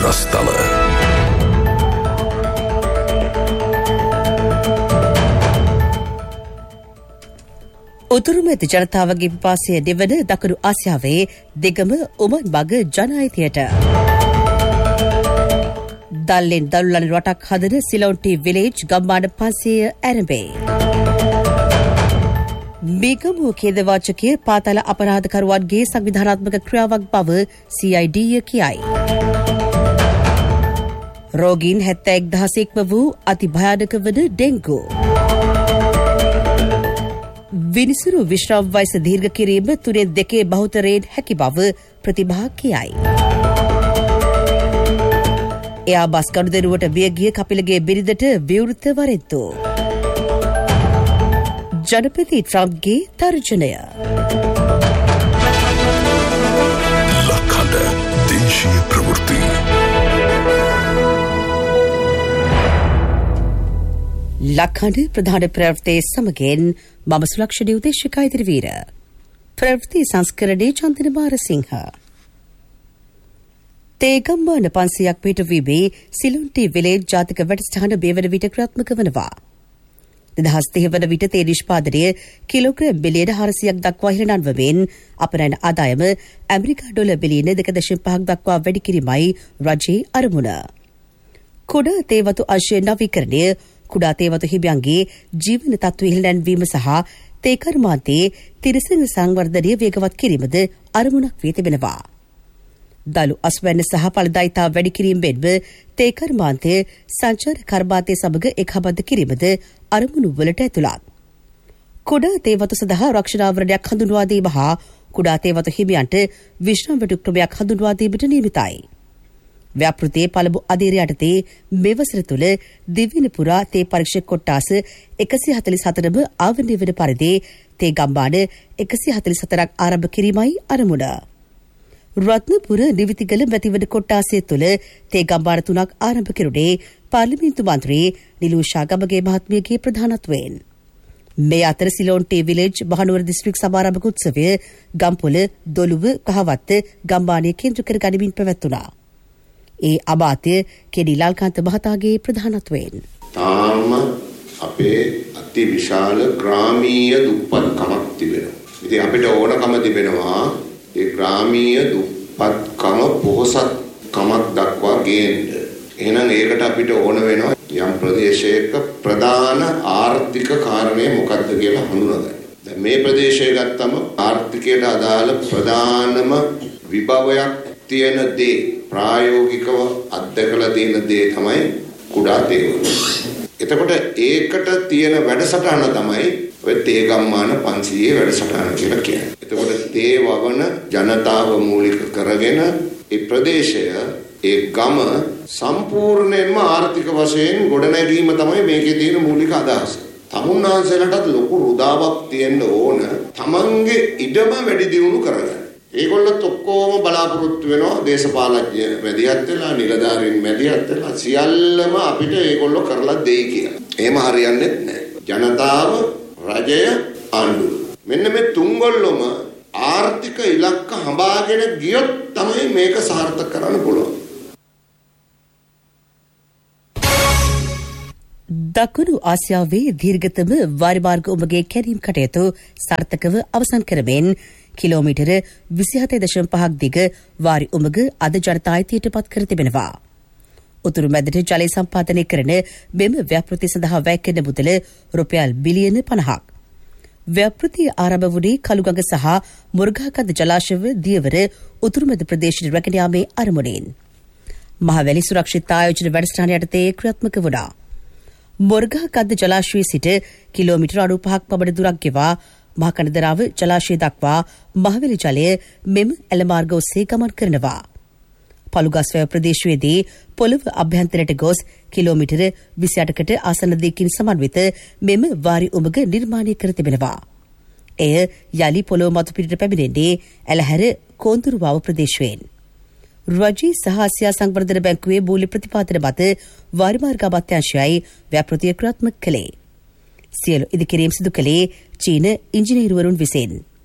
රස්තල. උතුරුමැද ජනතාවගේ පිපාසය දෙවන දකුණු ආසියාවේ දෙගම උමන් මග ජනායිතියට. දල්ලෙන් දළුලන රටක් හදන සිලොන්ටි විලේජ් ගම්මාන 500 ඇරඹේ. බිගමු කේදවාචකය පාතාල අපරාධකරුවන්ගේ සංවිධානාත්මක ක්‍රියාවක් බව CID කියයි. රෝගීන් 71,000 ඉක්ම වූ අති භයානක වන ඩෙංගු. විනිසුරු විශ්‍රාම වයස දීර්ඝ කිරීම 3/2 බහුතරයෙන් හැකි බව ප්‍රතිභා කියයි. එයා බස් ගනුදෙනුවට බියගිය කපිලගේ බිරිඳට විවෘත වරෙන්තු. ජනපති ට්‍රම්ප්ගේ තර්ජනය. ලක්හඬ දේශීය ප්‍රවෘත්ති. ලක්හඬ ප්‍රධාන ප්‍රවෘත්ති සමගින් මම සුලක්ෂණී උදේශිකා ඉදිරිවීර. ප්‍රවෘත්ති සංස්කරණයේ චන්දන මාරසිංහ. තේගම්මාන 500ක් පිටවීමේ සිලොන්ටි විලේජ් ජාතික වැඩසටහන බේවන විට ක්‍රියාත්මක වනවා. 2030 වන විට තේ නිෂ්පාදනය කිලෝග්‍රෑම් බිලියන 400ක් දක්වා ඉහළ නංවමින් අපරාණ ආදායම ඇමරිකා ඩොලර් බිලියන 2.5ක් දක්වා වැඩි කිරීමයි රජයේ අරමුණ. කුඩා තේවතු අංශයේ නවීකරණය, කුඩා තේවතු හිමියන්ගේ ජීවන තත්ත්ව ඉහළ නැන්වීම සහ තේ කර්මාන්තයේ තිරිසන සංවර්ධනය වේගවත් කිරීමද අරමුණක් වී තිබෙනවා. දළු අස්වැන්න සහ ඵලදායිතා වැඩි කිරීමෙන්ම තේ කර්මාන්තය සංචාර කර්මාන්තය සමග එක්හබද්ධ කිරීමද අරමුණු වලට ඇතුළත්. කුඩා තේවතු සඳහා රක්ෂණාවරණයක් හඳුන්වා දීම හා කුඩා තේවතු හිමියන්ට විශ්‍රාම වැටු ක්‍රමයක් හඳුන්වා දීමට නියමිතයි. ව්‍යාපෘතියේ පළමු අධීරය යටතේ මෙවසර තුළ දිවයින පුරා තේ පරීක්ෂක කොට්ටාස 144ම ආවරණය වන පරිදි තේ ගම්මාන 144ක් ආරම්භ කිරීමයි අරමුණ. රත්නපුර නිවිතිගල මැතිවන කොට්ටාසය තුළ තේ ගම්මාන 3ක් ආරම්භ කෙරුණේ පාර්ලිමේන්තු මන්ත්‍රී නිලූෂා ගමගේ මහත්මියගේ ප්‍රධානත්වයෙන්. මේ අතර සිලොන්ටි විලේජ් මහනුවර දිස්ත්‍රික් සමාරම්භක උත්සවය ගම්පොළ, දොළුව, කහවත්ත ගම්මානයේ කේන්ද්‍ර කර ගනිමින් පැවැත්වුණා. ඒ අමාත්‍ය කෙඩි ලාල්කාන්ත මහතාගේ ප්‍රධානත්වයෙන්. තාම අපේ අති විශාල ග්‍රාමීය දුප්පත්කමක් තිබෙනවා. ඉතින් අපිට ඕනකම තිබෙනවා ඒ ග්‍රාමීය දුප්පත්කම පොහොසත්කමක් දක්වා ගේන්න. එහෙනම් ඒකට අපිට ඕන වෙනවා යම් ප්‍රදේශයක ප්‍රධාන ආර්ථික කාරණය මොකක්ද කියලා හඳුනගන්න. දැන් මේ ප්‍රදේශය ගත්තම ආර්ථිකයට අදාළ ප්‍රධානම විභවයක් තියෙන දේ, ප්‍රායෝගිකව අත්දකලා තියෙන දේ තමයි කුඩා තේවතු. එතකොට ඒකට තියෙන වැඩසටහන තමයි ඔය තේ ගම්මාන 500 වැඩසටහන කියලා කියන්නේ. එතකොට තේ වවන ජනතාව මූලික කරගෙන ඒ ප්‍රදේශය, ඒ ගම සම්පූර්ණයෙන්ම ආර්ථික වශයෙන් ගොඩනැගීම තමයි මේකේ තියෙන මූලික අදහස. තමුන්නාන්සලටත් ලොකු රුදාවක් තියෙන්න ඕන තමන්ගේ ඉඩම වැඩි දියුණු කරගන්න. ඒගොල්ලොත් ඔක්කොම බලාපොරොත්තු වෙනවා දේශපාලඥ මැදිහත් වෙලා, නිලධාරීන් මැදිහත් වෙලා සියල්ලම අපිට ඒගොල්ලෝ කරලා දෙයි කියලා. එහෙම හරියන්නේ නැහැ. ජනතාව, රජය, ආණ්ඩුව. මෙන්න මේ තුන්ගොල්ලොම ආර්ථික ඉලක්ක හඹාගෙන ගියොත් තමයි මේක සාර්ථක කරන්න පුළුවන්. දකුණු ආසියාවේ දීර්ඝතම වාරිමාර්ග උමගේ කැරීම් කටයුතු සාර්ථකව අවසන් කරමින් කිලෝමීටර 27.5ක් දිග වාරි උමග අද ජනතායිතියට පත් කර තිබෙනවා. උතුරු මැදට ජලය සම්පාදනය කරන මෙම ව්‍යාපෘති සඳහා වැය කරන මුදල රුපියල් බිලියන 50ක්. ව්‍යාපෘතිය ආරම්භ වුණේ කළුගඟ සහ මුර්ගාකන්ද ජලාශව දියවර උතුරු මැද ප්‍රදේශයේ රැගෙන යාමේ අරමුණෙන්. මහවැලි සුරක්ෂිත ආයෝජන වැඩසටහන යටතේ ක්‍රියාත්මක වුණා. මුර්ගාකන්ද ජලාශයේ සිට කිලෝමීටර 95ක් පමණ දුරක් ගෙවා මහකණදරාව ජලාශය දක්වා මහවැලි ජලය මෙම ඇලමාර්ග ඔස්සේ ගමන් කරනවා. පළුගස්වැව ප්‍රදේශයේදී පොළොව අභ්‍යන්තරයට ගොස් කිලෝමීටර 28කට ආසන්න දිගකින් සමන්විත මෙම වාරි උමග නිර්මාණය කර තිබෙනවා. එය යලි පොළොව මතු පිටට පැමිණෙන්නේ ඇලහැර කෝන්දුරුවාව ප්‍රදේශයෙන්. රජයේ සහ ආසියා සංවර්ධන බැංකුවේ මූල්‍ය ප්‍රතිපාදන මත වාරිමාර්ග අමාත්‍යාංශයයි ව්‍යාපෘතිය ක්‍රියාත්මක කළේ. සියලු ඉදිකිරීම් සිදු කළේ චීන ඉංජිනේරුවරුන් විසින්.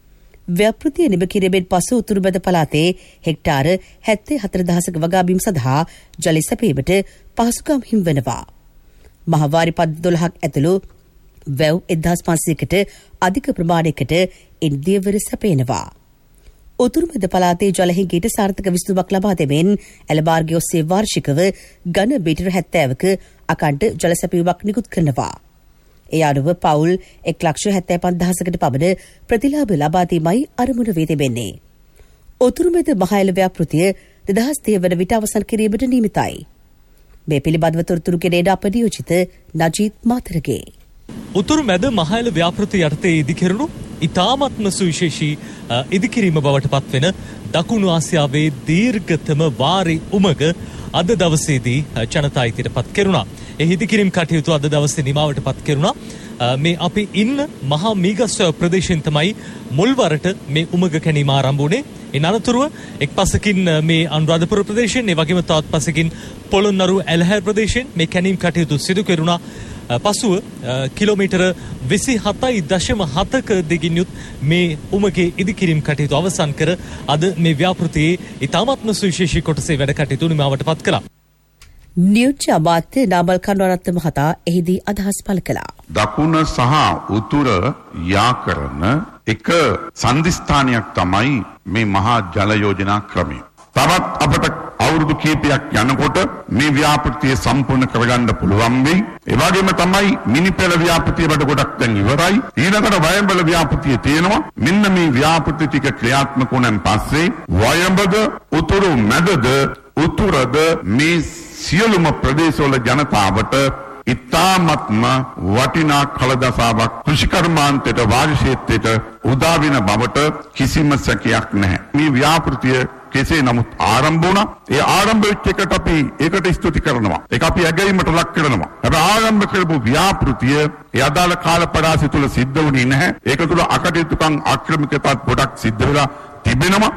ව්‍යාපෘතිය නිම කිරීමෙන් පසු උතුරුබැද පළාතේ හෙක්ටාර 74,000ක වගාබිම් සඳහා ජල සැපීමට පහසුකම් හිමිවනවා. මහවාරි පද්ධති 12ක් ඇතුළු වැව් 1,500කට අධික ප්‍රමාණයකට ඉන්දියවර සැපේනවා. උතුරුමැද පළාතේ ජල හිඟීට සාර්ථක විසඳුමක් ලබා දෙමින් ඇලමාර්ගය ඔස්සේ වාර්ෂිකව ඝන මීටර 70ක අකණ්ඩ ජල සැපයීමක් නිකුත් කරනවා. ඒ අනුව පවුල් 1,75,000කට පමණ ප්‍රතිලාභ ලබා දීමයි අරමුණ වී තිබෙන්නේ. උතුරුමැද මහඇල ව්‍යාපෘතිය 2030 වන විට අවසන් කිරීමට නියමිතයි. මේ පිළිබඳව තොරතුරු ගෙනෙන අප නියෝජිත නජීත් මාතරගේ. උතුරුමැද මහඇල ව්‍යාපෘතිය යටතේ ඉදිකෙරුණු ඉතාමත්ම සුවිශේෂී ඉදිකිරීම බවට පත්වෙන දකුණු ආසියාවේ දීර්ඝතම වාරි උමග අද දවසේදී ජනතා ඉදිරියට පත් කෙරුණා. ඒ ඉදිකිරීම් කටයුතු අද දවසේ නිමාවට පත් කෙරුණා. මේ අපි ඉන්න මහා මීගස්වැව ප්‍රදේශයෙන් තමයි මුල්වරට මේ උමග කැණීම ආරම්භ වුණේ. ඒ අනතුරුව එක් පසකින් මේ අනුරාධපුර ප්‍රදේශයෙන්, ඒ වගේම තවත් පසකින් පොළොන්නරුව ඇලහැර ප්‍රදේශයෙන් මේ කැණීම් කටයුතු සිදු කෙරුණා. පසුව කිලෝමීටර 27.7ක දිගින් යුත් මේ උමගේ ඉදිකිරීම් කටයුතු අවසන් කර අද මේ ව්‍යාපෘතියේ ඉතාමත්ම සුවිශේෂී කොටසේ වැඩ කටයුතු නිමාවට පත් කළා. නියෝජ්‍ය අමාත්‍ය නාමල් කන්වරත්න මහතා එහිදී අදහස් පළ කළා. දකුණ සහ උතුර යා කරන එක සන්ධිස්ථානයක් තමයි මේ මහා ජල යෝජනා ක්‍රමය. තවත් අපට අවුරුදු කීපයක් යනකොට මේ ව්‍යාපෘතිය සම්පූර්ණ කරගන්න පුළුවන් වෙයි. ඒ වගේම තමයි මිනිපෙළ ව්‍යාපෘතිය වල ගොඩක් දැන් ඉවරයි. ඊළඟට වයඹල ව්‍යාපෘතිය තියෙනවා. මෙන්න මේ ව්‍යාපෘති ටික ක්‍රියාත්මක වුණාන් පස්සේ වයඹද උතුරු මැදද උතුරද මේ සියලුම ප්‍රදේශවල ජනතාවට ඉතාමත්ම වටිනා කලදසාවක් කෘෂිකර්මාන්තයට වාරිශේත්‍රයට උදා වෙන බවට කිසිම සැකයක් නැහැ. මේ ව්‍යාපෘතිය කෙසේ නමුත් ආරම්භ වුණා. ඒ ආරම්භ වෙච්ච එකට අපි ඒකට ස්තුති කරනවා. ඒක අපි ඇගීමට ලක් කරනවා. හැබැයි ආරම්භ කරපු ව්‍යාපෘතිය ඒ අදාළ කාල පරාසය තුල සිද්ධ වුණේ නැහැ. ඒක තුල අකටයුතුකම් ආක්‍රමිකතාවක් ගොඩක් සිද්ධ වෙලා තිබෙනවා.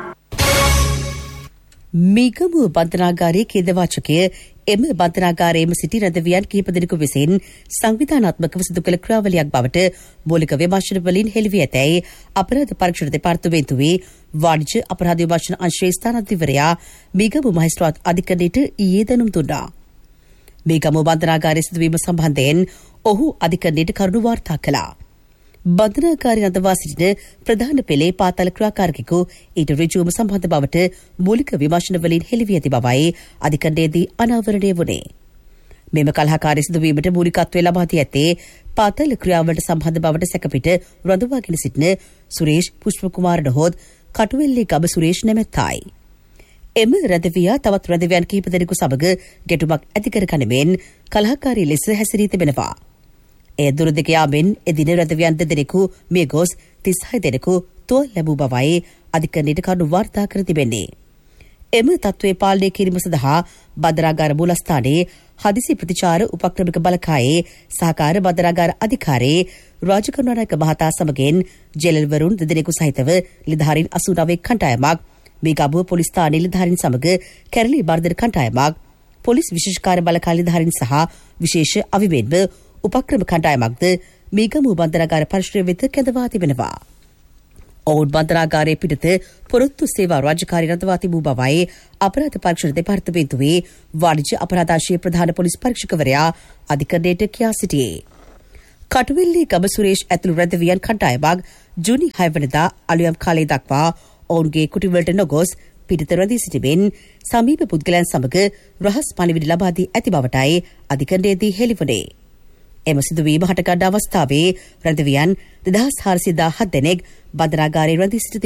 මීගමුව බන්ධනාගාරයේ ඛේදවාචකය එම බන්ධනාගාරයේම සිටි රැඳවියන් කිහිප දෙනෙකු විසින් සංවිධානාත්මකව සිදු කළ ක්‍රියාවලියක් බවට මූලික විමර්ශන වලින් හෙළිවී ඇතැයි අපරාධ පරීක්ෂණ දෙපාර්තමේන්තුවේ වාණිජ්‍ය අපරාධ විමර්ශන අංශයේ ස්ථානාධිපතිවරයා මීගමුව මහේස්ත්‍රාත් අධිකරණයට ඊයේ දැනුම් දුන්නා. මීගමුව බන්ධනාගාරයේ සිදුවීම සම්බන්ධයෙන් ඔහු අධිකරණයට කරුණු වාර්තා කළා. බන්ධනාගාරයේ රඳවා සිටින ප්‍රධාන පෙළේ පාතාල ක්‍රියාකාරකෙකු ඊට ඍජුවම සම්බන්ධ බවට මූලික විමර්ශන වලින් හෙළිවී ඇති බවයි අධිකරණයේදී අනාවරණය වුණේ. මෙම කලහකාරී සිදුවීමට මූලිකත්වය ලබා දී ඇත්තේ පාතාල ක්‍රියාවලට සම්බන්ධ බවට සැකපිට රඳවාගෙන සිටින සුරේෂ් පුෂ්පකුමාර නහොත් කටුවෙල්ලේ ගම සුරේෂ් නැමැත්තයි. එම රැඳවියා තවත් රැඳවියන් කිහිප දෙනෙකු සමග ගැටුමක් ඇති කර ගනිමින් කලහකාරී ලෙස හැසිරී තිබෙනවා. ඒ දුර දෙක යාමෙන් එදින රැඳවියන් දෙදෙනෙකු මිය ගොස් 36 දෙනෙකු තුවාල ලැබූ බවයි අධිකරණයට කරුණු වාර්තා කර තිබෙන්නේ. එම තත්ත්වයේ පාලනය කිරීම සඳහා බන්ධනාගාර මූලස්ථානයේ හදිසි ප්‍රතිචාර උපක්‍රමික බලකායේ සහකාර බන්ධනාගාර අධිකාරී රාජකරුණානායක මහතා සමගින් ජෙලල්වරුන් දෙදෙනෙකු සහිතව නිලධාරීන් 89 කණ්ඩායමක් මීගමුව පොලිස් ස්ථානයේ නිලධාරීන් සමග කැරලි බර්ධන කණ්ඩායමක් පොලිස් විශේෂ කාර්ය බලකාය නිලධාරීන් සහ විශේෂ අවිමෙන්ව උපක්‍රම කණ්ඩායමක්ද මීගමුව බන්ධනාගාර පරිශ්‍රය වෙත කැඳවා තිබෙනවා. ඔවුන් බන්ධනාගාරයේ පිටත පොරොත්තු සේවා රාජකාරී රඳවා තිබූ බවයි අපරාධ පරීක්ෂණ දෙපාර්තමේන්තුවේ වාණිජ්‍ය අපරාධ අංශයේ ප්‍රධාන පොලිස් පරීක්ෂකවරයා අධිකරණයට කියා සිටියේ. කටුවෙල්ලේ ගම සුරේෂ් ඇතුළු රැඳවියන් කණ්ඩායමක් ජූනි 6 වෙනිදා අලුයම් කාලයේ දක්වා ඔවුන්ගේ කුටිවලට නොගොස් පිටත රැඳී සිටිමින් සමීප පුද්ගලයන් සමග රහස් පණිවිඩ ලබා දී ඇති බවටයි අධිකරණයේදී හෙළිවුණේ. එම සිදුවීම හටගත් අවස්ථාවේ රැඳවියන් 2417 දෙනෙක් බන්ධනාගාරයේ රැඳී සිටි